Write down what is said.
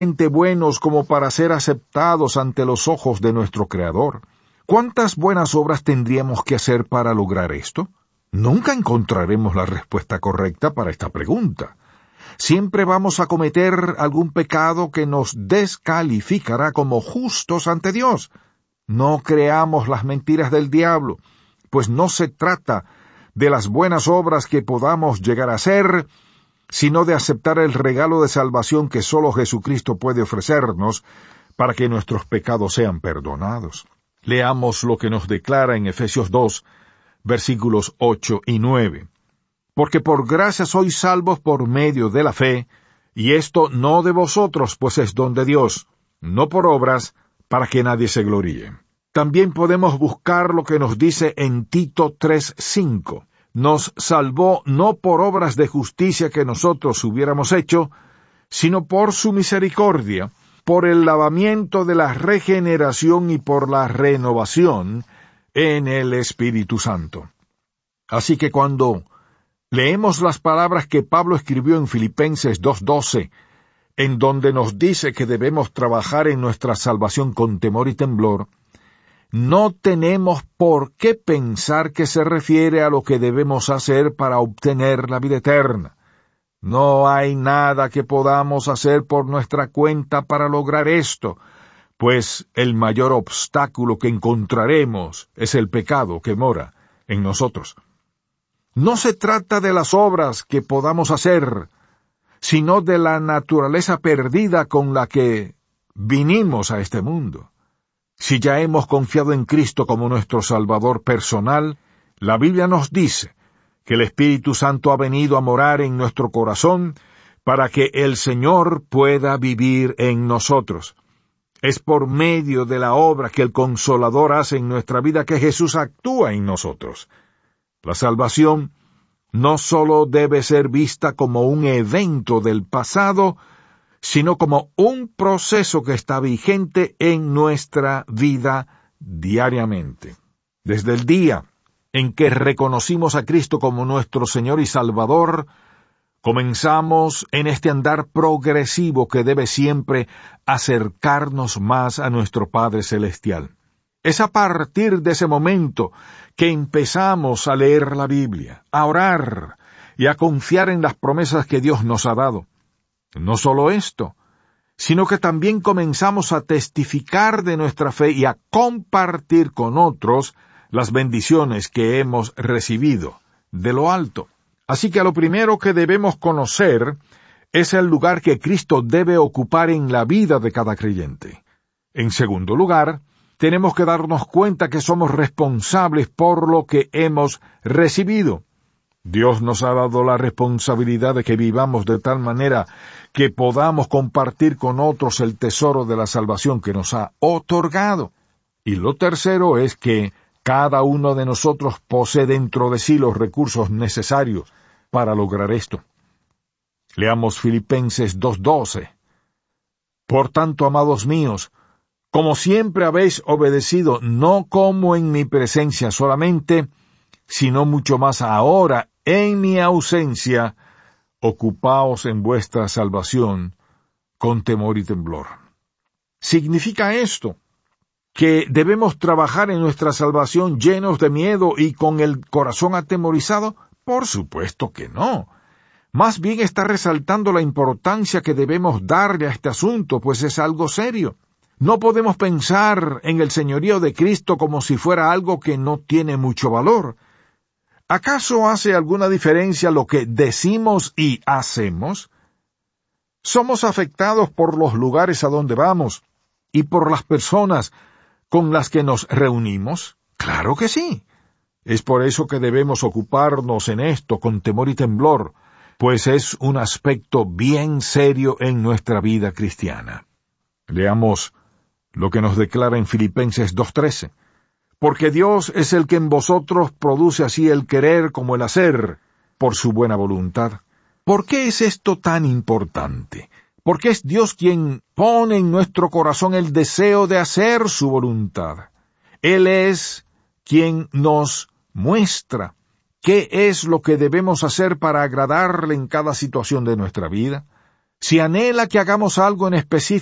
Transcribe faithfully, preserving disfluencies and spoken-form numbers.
buenos como para ser aceptados ante los ojos de nuestro Creador. ¿Cuántas buenas obras tendríamos que hacer para lograr esto? Nunca encontraremos la respuesta correcta para esta pregunta. Siempre vamos a cometer algún pecado que nos descalificará como justos ante Dios. No creamos las mentiras del diablo, pues no se trata de las buenas obras que podamos llegar a hacer, sino de aceptar el regalo de salvación que solo Jesucristo puede ofrecernos para que nuestros pecados sean perdonados. Leamos lo que nos declara en Efesios dos, versículos ocho y nueve. Porque por gracia sois salvos por medio de la fe, y esto no de vosotros, pues es don de Dios, no por obras, para que nadie se gloríe. También podemos buscar lo que nos dice en Tito tres cinco. Nos salvó no por obras de justicia que nosotros hubiéramos hecho, sino por su misericordia, por el lavamiento de la regeneración y por la renovación en el Espíritu Santo. Así que cuando leemos las palabras que Pablo escribió en Filipenses dos doce, en donde nos dice que debemos trabajar en nuestra salvación con temor y temblor, no tenemos por qué pensar que se refiere a lo que debemos hacer para obtener la vida eterna. No hay nada que podamos hacer por nuestra cuenta para lograr esto, pues el mayor obstáculo que encontraremos es el pecado que mora en nosotros. No se trata de las obras que podamos hacer, sino de la naturaleza perdida con la que vinimos a este mundo. Si ya hemos confiado en Cristo como nuestro Salvador personal, la Biblia nos dice que el Espíritu Santo ha venido a morar en nuestro corazón para que el Señor pueda vivir en nosotros. Es por medio de la obra que el Consolador hace en nuestra vida que Jesús actúa en nosotros. La salvación no solo debe ser vista como un evento del pasado, sino como un proceso que está vigente en nuestra vida diariamente. Desde el día en que reconocimos a Cristo como nuestro Señor y Salvador, comenzamos en este andar progresivo que debe siempre acercarnos más a nuestro Padre Celestial. Es a partir de ese momento que empezamos a leer la Biblia, a orar y a confiar en las promesas que Dios nos ha dado. No solo esto, sino que también comenzamos a testificar de nuestra fe y a compartir con otros las bendiciones que hemos recibido de lo alto. Así que lo primero que debemos conocer es el lugar que Cristo debe ocupar en la vida de cada creyente. En segundo lugar, tenemos que darnos cuenta que somos responsables por lo que hemos recibido. Dios nos ha dado la responsabilidad de que vivamos de tal manera que podamos compartir con otros el tesoro de la salvación que nos ha otorgado. Y lo tercero es que cada uno de nosotros posee dentro de sí los recursos necesarios para lograr esto. Leamos Filipenses dos doce. Por tanto, amados míos, como siempre habéis obedecido, no como en mi presencia solamente, sino mucho más ahora, en mi ausencia, ocupaos en vuestra salvación con temor y temblor. ¿Significa esto que debemos trabajar en nuestra salvación llenos de miedo y con el corazón atemorizado? Por supuesto que no. Más bien está resaltando la importancia que debemos darle a este asunto, pues es algo serio. No podemos pensar en el señorío de Cristo como si fuera algo que no tiene mucho valor. ¿Acaso hace alguna diferencia lo que decimos y hacemos? ¿Somos afectados por los lugares a donde vamos y por las personas con las que nos reunimos? Claro que sí. Es por eso que debemos ocuparnos en esto con temor y temblor, pues es un aspecto bien serio en nuestra vida cristiana. Leamos lo que nos declara en Filipenses dos trece. Porque Dios es el que en vosotros produce así el querer como el hacer, por su buena voluntad. ¿Por qué es esto tan importante? Porque es Dios quien pone en nuestro corazón el deseo de hacer su voluntad. Él es quien nos muestra qué es lo que debemos hacer para agradarle en cada situación de nuestra vida. Si anhela que hagamos algo en específico,